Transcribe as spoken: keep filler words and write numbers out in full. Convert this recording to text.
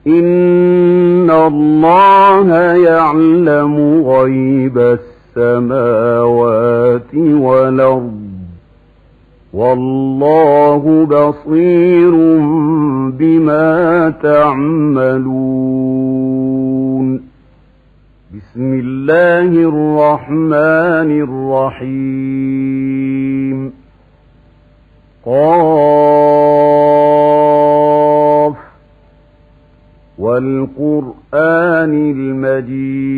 إن الله يعلم غيب السماوات والأرض والله بصير بما تعملون. بسم الله الرحمن الرحيم. قاف والقرآن المجيد